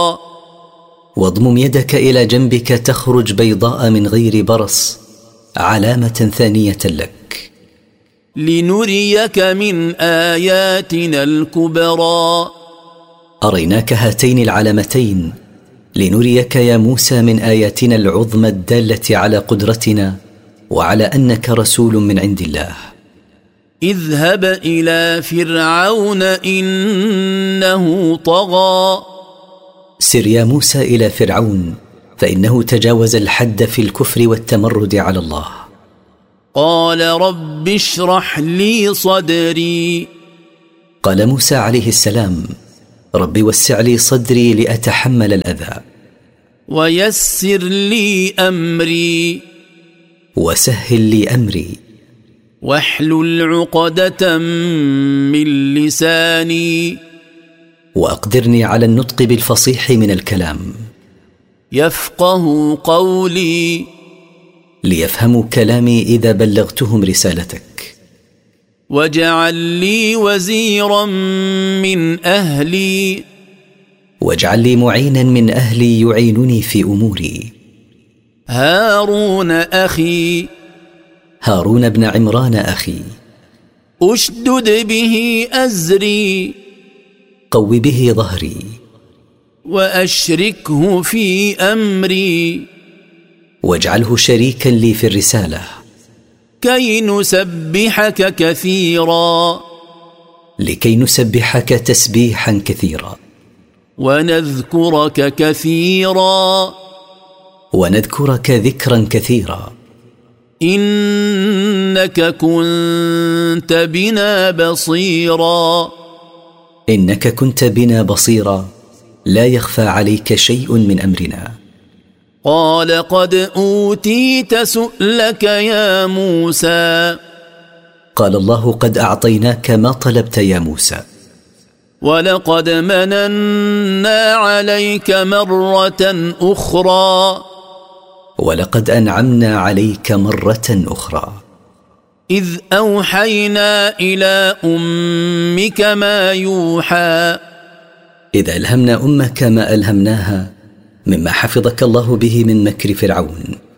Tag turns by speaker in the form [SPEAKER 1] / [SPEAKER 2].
[SPEAKER 1] واضمم يدك إلى جنبك تخرج بيضاء من غير برص، علامة ثانية لك.
[SPEAKER 2] لنريك من آياتنا الكبرى.
[SPEAKER 1] أريناك هاتين العلامتين لنريك يا موسى من آياتنا العظمى الدالة على قدرتنا وعلى أنك رسول من عند الله.
[SPEAKER 2] اذهب إلى فرعون إنه طغى.
[SPEAKER 1] سر يا موسى إلى فرعون فإنه تجاوز الحد في الكفر والتمرد على الله.
[SPEAKER 2] قال رب اشرح لي صدري.
[SPEAKER 1] قال موسى عليه السلام: رب وسع لي صدري لأتحمل الأذى.
[SPEAKER 2] ويسر لي أمري.
[SPEAKER 1] وسهل لي أمري.
[SPEAKER 2] واحلل عقدة من لساني.
[SPEAKER 1] وأقدرني على النطق بالفصيح من الكلام.
[SPEAKER 2] يفقه قولي.
[SPEAKER 1] ليفهموا كلامي إذا بلغتهم رسالتك.
[SPEAKER 2] واجعل لي وزيرا من أهلي.
[SPEAKER 1] واجعل لي معينا من أهلي يعينني في أموري.
[SPEAKER 2] هارون أخي.
[SPEAKER 1] هارون بن عمران أخي.
[SPEAKER 2] أشدد به أزري.
[SPEAKER 1] قو به ظهري.
[SPEAKER 2] وأشركه في أمري.
[SPEAKER 1] واجعله شريكا لي في الرسالة.
[SPEAKER 2] كي نسبحك كثيرا.
[SPEAKER 1] لكي نسبحك تسبيحا كثيرا.
[SPEAKER 2] ونذكرك كثيرا.
[SPEAKER 1] ونذكرك ذكرا كثيرا.
[SPEAKER 2] إنك كنت بنا بصيرا.
[SPEAKER 1] إنك كنت بنا بصيرا، لا يخفى عليك شيء من أمرنا.
[SPEAKER 2] قال قد أوتيت سؤلك يا موسى.
[SPEAKER 1] قال الله: قد أعطيناك ما طلبت يا موسى.
[SPEAKER 2] ولقد مننا عليك مرة أخرى.
[SPEAKER 1] ولقد أنعمنا عليك مرة أخرى.
[SPEAKER 2] إذ أوحينا إلى أمك ما يوحى.
[SPEAKER 1] إذا ألهمنا أمك ما ألهمناها مما حفظك الله به من مكر فرعون.